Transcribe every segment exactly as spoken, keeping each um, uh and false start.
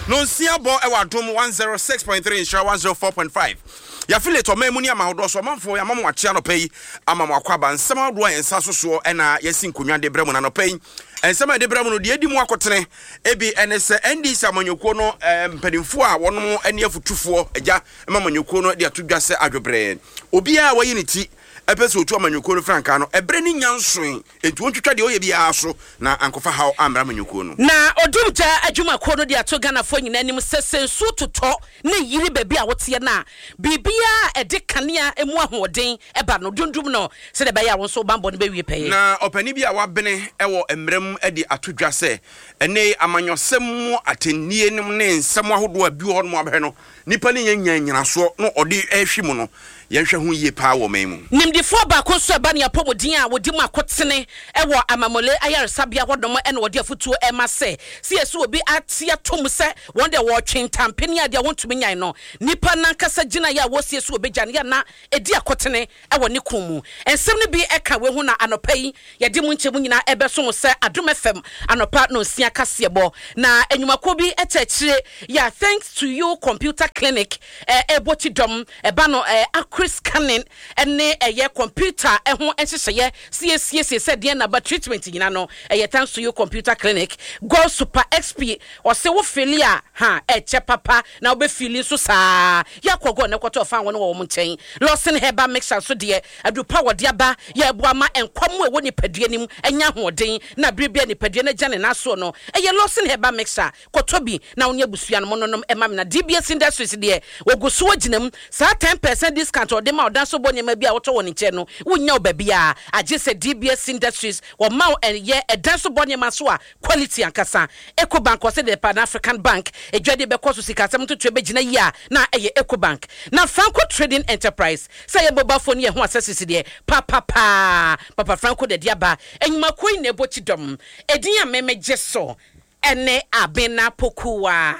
No sia bo e wa dom one oh six point three insha one oh four point five. Ya feel it o memuni ama hodo so manfo ya mamu akia no pay ama makwaba nsem hodo ensa soso e na yesi nkonwa de bremu na no pay ensem de bremu no de edi mu akotene ebi enese ndi samanyoko no mpanimfo a wono ene afutufo agya mamanyoko no de atodwase adwobre obi a wayi ne ti epeso otu amanyoko no franka no ebre ni nyansoen etu ontwetwa de oye bia so na ankofa haw amra amanyoko no na odumja adwuma ko no de ato Ghana fo nyina nim sesensu totɔ ne yiri bebi a wote na bibia ede kanea emu ahoden eba no dundum no se de be ya wonso bambo ne be wie pɛye na opani bia wabene ewo emrem ede atodwase ene amanyosem atennie nim ne nsem ahodo abi ho no abɛ no nipa ne nyanya nyinaso no ode ehwe mu no yenhwe ho yie pa wo memu nimdifo ba ko so eba ne apomodin a wodi mu akotene ewo amamole ayaresabia hodom ene wodi afutuo ema se se yesu obi atia tom se wonde wo twentampeni ade wontumi nyan no nipa nankasa gina ya wo se yesu obi gyan ya na edi akotene ewo ne kumu ensem ne bi eka we hu na anopa yi yedi mu nchemu nyina ebeso se adom fm anopa no sia kasebo na enwumako bi etachire ya thanks to you computer clinic eboti dom eba no Chris Cannon ene eye computer ehun enhyehyeye C C C said the na treatment nyina no eye thanks to you computer clinic go super X P or say wo filia ha eche papa na wo be fili so saa yakogo ne kwato fa won wo mo nchen Lawson Herbal Mixture so de adu power de aba ya ebuama enkwam e wo nipadua nim enya hoden na brebia nipadua na gane na so no eye Lawson Herbal Mixture kotobi na wonya busua no no ema me na D B S Industries de wo go so ginam saa ten percent discount or dem out so bonya ma bia woto woni che no wonya obabia age se D B S Industries wo ma en ye edan so bonya ma so a quality ankasa Ecobank was the Pan African Bank ejwade be koso sika sem to twebe gina yi a na eye Ecobank na Franco Trading Enterprise say ye bobafo ne ye ho asesisi de pa pa pa papa Franco de diaba enwuma koi na ebochi dom edin a memeje so ene abena pokuwa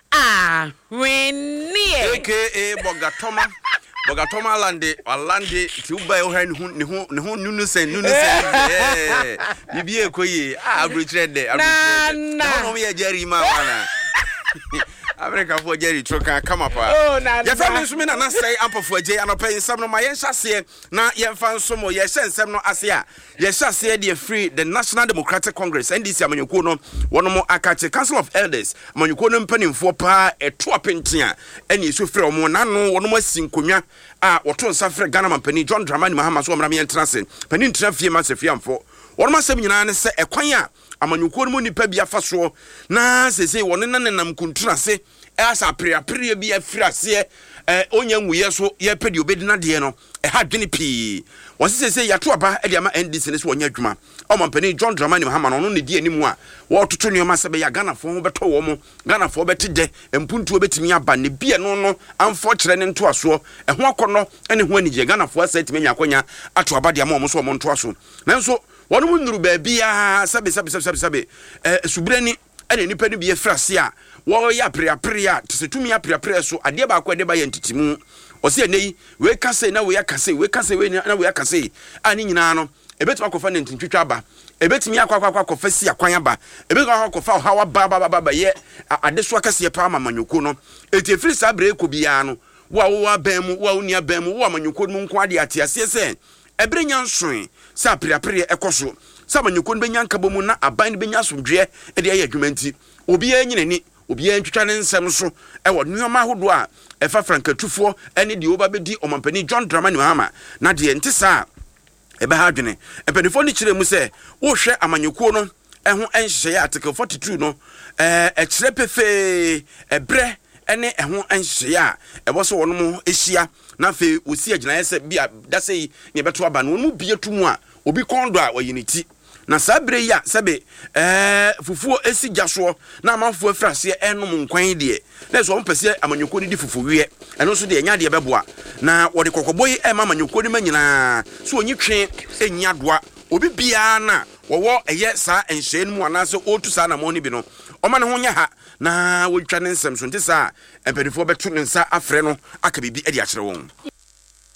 ah Winnie aka Bogatoma Bogatoma lande alande ti uba yo han hu ne hu ne hu nunu sen nunu sen eh bibi ekoyi ah abrochede abrochede na no me Jerry ma wana America for Jerry troka come up ya family so me na na say ampofo age anopa nsam no ma yen hyase na yen fa nso mo ye hye nsam no ase a ye hyase de free the National Democratic Congress N D C amanyoko no wono mo akache Council of Elders amanyoko no mpanimfo pa eto apentia ene so frɛ omo na no wono mo asinkonwa a woto nsa frɛ Ghana mampani John Dramani Mahama so omra me entrance pani ntra fie ma se fiamfo wono ma sem nyina ne se ekwan a amanyoko no mo nipa bia fa so na sese wono na nenam kuntura se asa priapria bi afirase eh onya nwuye so ye pedi obedina de no e ha dwene pii won sese yato aba e de ama N D C ne so wonya adwuma o mampani John Dramani Mahama no ne di animu a wo toto nneoma se be ya Ghana fo ho beto wo mo Ghana fo betede empuntu obetimi aba ne bie no no amfo kire ne nto aso e ho akono ene ho anije Ghana fo asatimi nya akonya ato aba de ama mo so mo nto aso nanso wono mu nuru ba bia sabe sabe sabe sabe eh subrani ene nipa ni bie frase a wo ya priapria tsetumi ya priapria so ade ba akwa de ba yentitimu o se nei we kase na we akase we kase we na we akase ani nyina no ebetuma kofa ne ntintwitwa aba ebetumi akwa akwa akwa kofa si akwan aba ebetuma akwa kofa hawa ba ba ba ba ye ade so akase pa amanyoko no eti free sabre ko bia no wa wo abam wa unia bam wo amanyoko no nko ade atiase se ebre nyansoe sa priapria ekoso sa amanyoko no benyanka bomu na aban benya somdwe e de aye adwumanti obi anyinani obi antwitwa ne nsem so e wo nneoma hodo a e fa frankatufo ene de oba bedi omampani John Dramani Mahama na de ntisa e be ha dwene e penifo ni kire mu se wo hwe amanyoko no e ho enhye article forty-two no eh e kire pefe e bre ene e ho enhye a e bo so wono mo ehia na fe osi agina yese bia da sei ne beto aba no mu bie tumu a obi kondo a oyiniti na sabre ya sebe eh fufuo esi gyaso na amanfo afrase enom nkwan de na so mpese amanyoko ni di fufu wie eno so de enya de beboa na wode kokoboyi e ma amanyoko ni manyina so onyi twe enya doa obi bia na wowo eye sa enhye mu anase otu sa na mo ni bi no oma ne ho nya ha na wotwa ne nsem so ntisa empedifo beto ne nsa afre no aka bibi e de akere won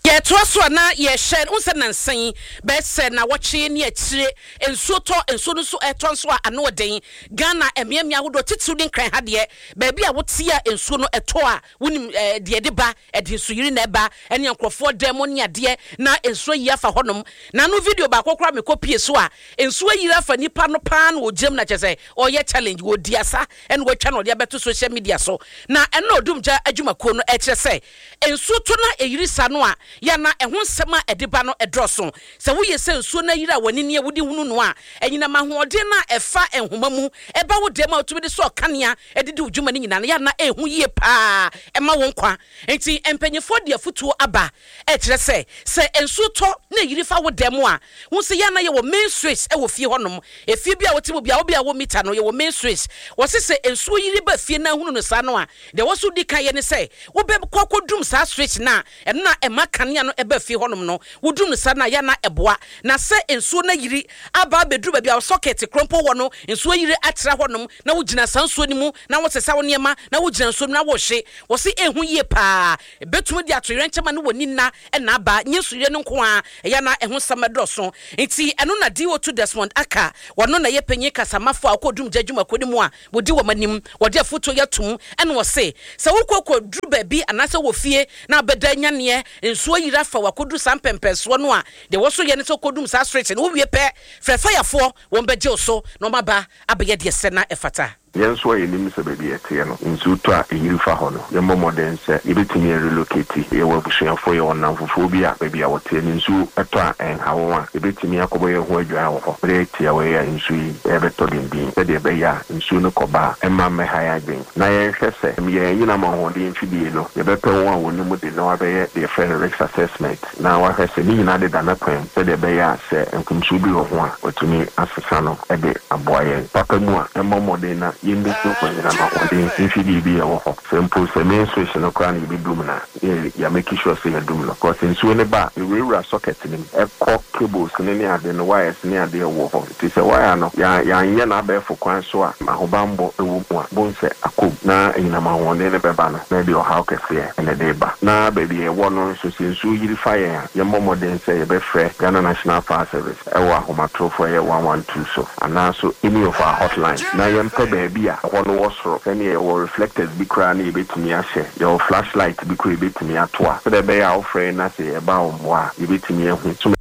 ye twaso na ye share unse nansan be se na woche ne akire ensuo to ensuo no so eto nso a ano den Ghana emiamia wodo titiw din kran ha de ba bia wotia ensuo no eto a wonim de de ba e de so yiri na ba ene nkrofo dem ne ade na ensuo yi afa honom na no video ba kokora me kopie so a ensuo yi afa nipa no pa na ogem na chese oye challenge wo diasa ene wo twa no de beto social media so na ene odumja adwumako no e kire se ensuo to na eyiri sa no a ya na ehun sema ediba no edroso se wo yese nsuo na yira wani ne wudi hunu no a enyina mahoode na efa enhoma mu eba wo dem a otumi de so kanea edidi udwuma ni nyina ya na ehu yie pa ema won kwa enti empanyefo de afutuo aba e kire se se ensuo to na yiri fa wo dem a hu se ya na ye wo main switch e wo fie honom e fie bia wo timo bia wo bia wo mita no ye wo main switch wo se se ensuo yiri ba fie na hunu no sa no a de wo so di kan ye ne se wo be kwakodum sa switch na ena ema kanea no eba fie honom no wudum sa na ya na eboa na se ensuo na yiri aba bedru ba bia socket krompo wo no ensuo yiri atra honom na wugina sansuo ni mu na wo sesa wo niema na wugina nsuo na wo hye wo se ehu yie pa betum di atoyere nchema no woni na ena aba nyesure no nko a ya na ehu samedoso enti eno na D O two Desmond aka wono na ye panyi kasamafo akodum jadwuma kodi mu a wodi wo manim wodi afoto yatum ene wo se se wo kokko dru ba bi anase wo fie na beda nyane ensuo yiri afa wakodu sampempeso no a de wo so ye ne so kodum sa street no wie pe frefa yafo won beje so no maba abeye de se na efata yenso ye nim se baby etie no nsu to a yiri fa ho no ye momoden se ye betimi relocate ye wa busuafo ye wona fofo bi a baby a wote ni nsu eto a en hawo a ye betimi akobo ye ho adwa wo ho re tie we ya nsu yi e beto din din se de be ya nsu no koba e ma me ha ya gben na ye hwese ye yina ma ho de mfidie no ye beto wo a woni mu de na wa be ye de friend risk assessment na wa hwese ni nyina de da na kwen se de be ya se enkumsu bi ho a otumi asesa no e de aboye papa mu a e momoden na yindi so kwa nyina ma wode infidi bi ya wo simple se main switch no kwa ni bi dum na ya make sure say ya dum no cause nsuo ne ba e wura socket ni e ko cables ne ne ade no wires ne ade wo ho ti se wire no ya ya nya na ba fo kwan so a ma ho bambo e wo mu a bon se akob na nyina ma wode ne be ba no na bi o ha okese ene de ba na ba bi e wo no so se nsuo yiri fire ya momoden se ye be frɛ Ghana National Fire Service e wo ahomatrofo ye one one two so ana so any of our hotline na yem pe bia ono wosro any e wo reflectors bi kra na e betumi ahye your flashlight bi kra e betumi atoa so de be ya ofre na se e ba ommo a e betumi ehu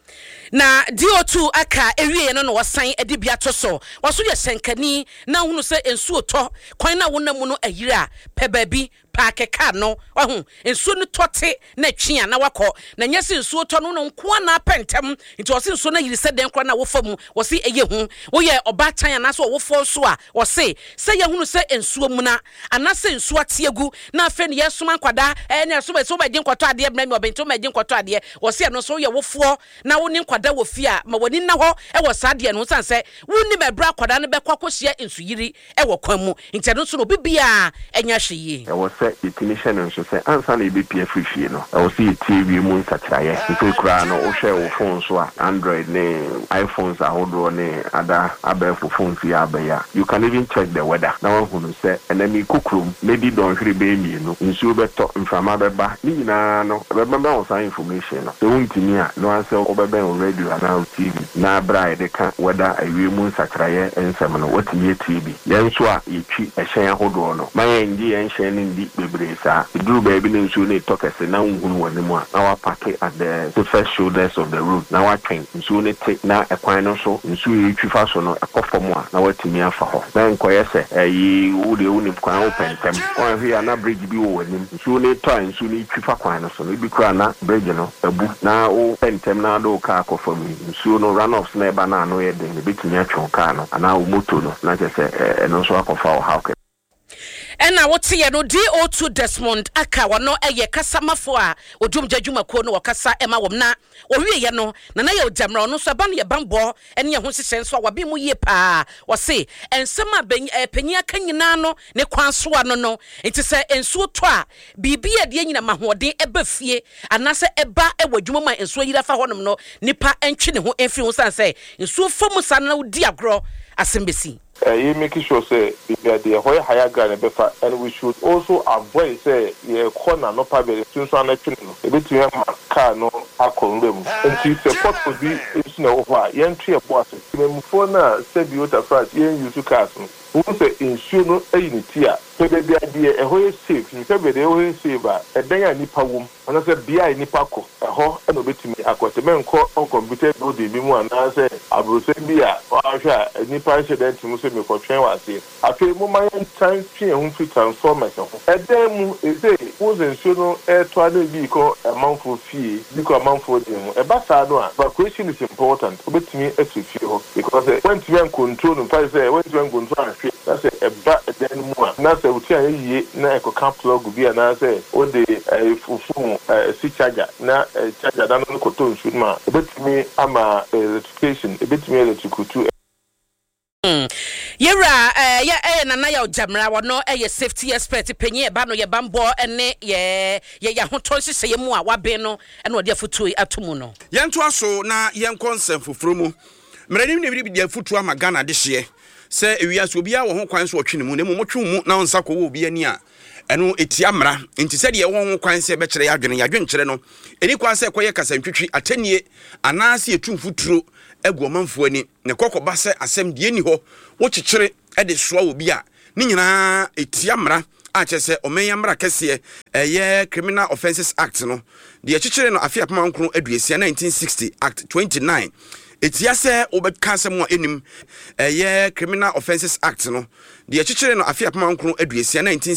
na D O two aka ewie no no wasan ade bia to so waso ye senkani na hunu se ensuo to kwan na wonamu no ayira pe baabi paake ka no wahu ensuo no tote na twia na wakọ na nyese ensuo to no no nko na pentem nti wose ensuo na yiri se den kra na wofam wose eye hu wo ye obatan na so wofo so a wose se ye hunu se ensuo mu na anase ensuo atiegu na afa ne yesoma nkwada eh ne so be so be gin kwato ade bra mi obento ma gin kwato ade wose no so ye wofo na woni nkwada wofia ma woni na ho e wo saade no san se woni me bra kwada no be kwakohia ensu yiri e wo kwan mu nti no so no bibia enya hweye the technician and so say answer na be P F free no I will see T V mu nsatraye so kura no o share wo phone so Android ne iPhones a hodro ne ada abefo phone fi abaya you can even check the weather na one hunu say enemy kukrum maybe don hire be mi no nsu beto mfama beba ni nyina no beba be on some information no so untimi a no answer obebe on radio and T V na bra de ka weather awie mu nsatraye ensem no watimi T V yenso a yetwi ehyen hodro no mayen ndi ehyen ndi bebresa duru baby ne nsu ne tokese na nhunu wani mu a na wa park at the first shoulders of the road na wa twen nsu ne te na ekwan no so nsu yetwi fa so no ekofo mu a na watimi afa ho na nkoye se eyi wude wuni kwan open tem kwan hia na bridge bi wo wani nsu ne to nsu ne yetwi fa kwan no so no bi kura na bridge no ebu na o pentem na do ka akofo mu nsu no run offs na eba na no ye den bitimi atwon ka no ana o moto no na se e no so akofa o how ena wote ye no D O two Desmond aka wono eye kasamafo a odum jadwumako no wakasa ema wom na owie ye no na na ye odamra no so ba no ye bambo ene ye ho hyehyɛ so wabi mu ye pa wose ensem a panyi aka nyina no ne kwanso ano no enti se ensuo to a bibi ye de nyina mahoden eba fie anase eba ewadwuma ma ensuo yira fa honom no nipa entwe ne ho emfi ho san se ensuo fomu san na odi agro asembesi you make sure say the whole higher ground befa, and we should also avoid say the corner no probably since one actually a bit to car no akon room. And to support would be it's no why yen tree of water. For now, say the water France yen use to cast. Who say insurance a unitia. So the idea a whole safe, you can be the whole saver, a day I nipa womb, and I said, be I nipako, a ho, and obey to me. I got a man called on computer, no, the Bimu, and I said, I will say, be a nipa said to Muslim for train was here. I feel more time to transform myself. A damn is a who's insurance air twenty vehicle a month for fee, because a month for them. A bassado, but question is important. Obey to me as you feel, because when to control and fight, when to control, that's a bad then more. That's a ye na eko can plug be na say o de fufu si charger na charger da no koto nsu ma ebetimi ama electrification ebetimi electrical too. Mm. Yera eh ya eh na na ya jamra wono eh safety expert penye ba no ye bambo ene ye ye ya hoton hye ye mu a wabe no ene ode afutu atomu no yento aso na yen konsem foforo mu mranim ne bi de afutu ama Ghana de hye se ewiase obi a wo ho kwan so otwene mu ne mu motwe mu na onsa ko wo obi ani a eno etia mra nti se de wo ho kwan se be kire ya dwene ya dwenkyere no eni kwan se koye kasantwetwi atanie anase etu futuro egu omanfo ani ne kokoba se asem de ani ho wo kikire e de soa obi a ni nyina etia mra a chese omenya mra kese eye Criminal Offences Act no de kikire no afia pama nkro aduasia nineteen sixty Act twenty-nine etia se obeka asem a enim eye Criminal Offences Act no de kikire no afia pama nkro aduasia nineteen